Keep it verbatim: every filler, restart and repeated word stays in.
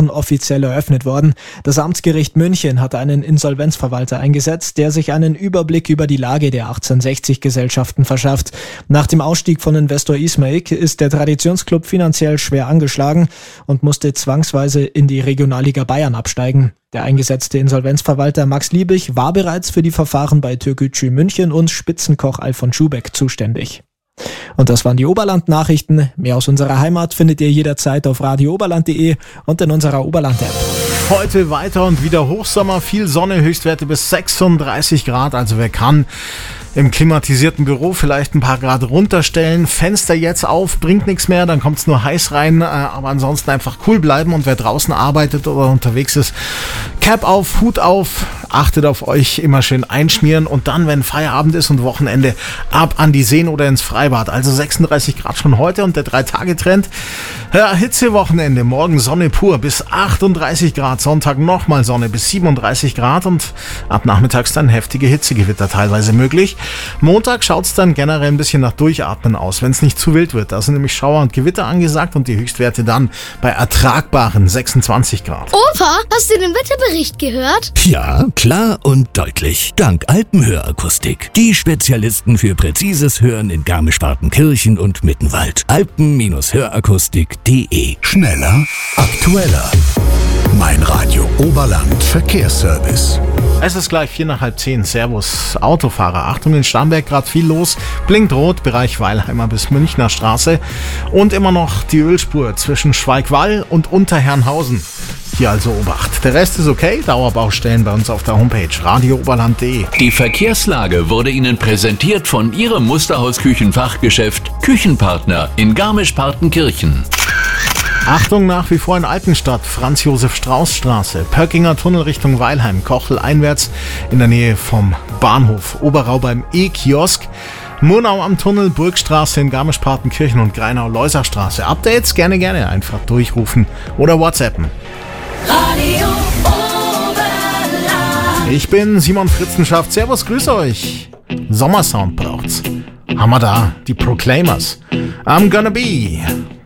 Verfahren offiziell eröffnet worden. Das Amtsgericht München hat einen Insolvenzverwalter eingesetzt, der sich einen Überblick über die Lage der achtzehnhundertsechzig-Gesellschaften verschafft. Nach dem Ausstieg von Investor Ismaik ist der Traditionsclub finanziell schwer angeschlagen und musste zwangsweise in die Regionalliga Bayern absteigen. Der eingesetzte Insolvenzverwalter Max Liebig war bereits für die Verfahren bei Türkgücü München und Spitzenkoch Alfons Schubeck zuständig. Und das waren die Oberland-Nachrichten. Mehr aus unserer Heimat findet ihr jederzeit auf radio oberland punkt de und in unserer Oberland-App. Heute weiter und wieder Hochsommer, viel Sonne, Höchstwerte bis sechsunddreißig Grad. Also wer kann, im klimatisierten Büro vielleicht ein paar Grad runterstellen. Fenster jetzt auf, bringt nichts mehr, dann kommt es nur heiß rein. Aber ansonsten einfach cool bleiben und wer draußen arbeitet oder unterwegs ist, Cap auf, Hut auf, achtet auf euch, immer schön einschmieren und dann, wenn Feierabend ist und Wochenende, ab an die Seen oder ins Freibad. Also sechsunddreißig Grad schon heute und der drei-Tage-Trend. Ja, Hitzewochenende, morgen Sonne pur bis achtunddreißig Grad, Sonntag nochmal Sonne bis siebenunddreißig Grad und ab nachmittags dann heftige Hitzegewitter teilweise möglich. Montag schaut es dann generell ein bisschen nach Durchatmen aus, wenn es nicht zu wild wird. Da sind nämlich Schauer und Gewitter angesagt und die Höchstwerte dann bei ertragbaren sechsundzwanzig Grad. Opa, hast du den Wetterbericht gehört? Ja, klar und deutlich. Dank Alpenhörakustik. Die Spezialisten für präzises Hören in Garmisch-Partenkirchen und Mittenwald. alpen Hörakustik punkt de. Schneller, aktueller. Mein Radio Oberland Verkehrsservice. Es ist gleich vier nach halb zehn. Servus, Autofahrer. Achtung, in Starnberg gerade viel los. Blinkt rot, Bereich Weilheimer bis Münchner Straße. Und immer noch die Ölspur zwischen Schweigwall und Unterherrnhausen. Hier also Obacht. Der Rest ist okay. Dauerbaustellen bei uns auf der Homepage radio oberland punkt de. Die Verkehrslage wurde Ihnen präsentiert von Ihrem Musterhaus-Küchenfachgeschäft Küchenpartner in Garmisch-Partenkirchen. Achtung, nach wie vor in Altenstadt, Franz-Josef-Strauß-Straße, Pöckinger Tunnel Richtung Weilheim, Kochel einwärts in der Nähe vom Bahnhof, Oberau beim E-Kiosk, Murnau am Tunnel, Burgstraße in Garmisch-Partenkirchen und Greinau-Loisachstraße. Updates gerne, gerne einfach durchrufen oder WhatsAppen. Radio Oberland. Ich bin Simon Fritzenschaft, servus, grüß euch. Sommersound braucht's. Haben wir da, die Proclaimers. I'm gonna be...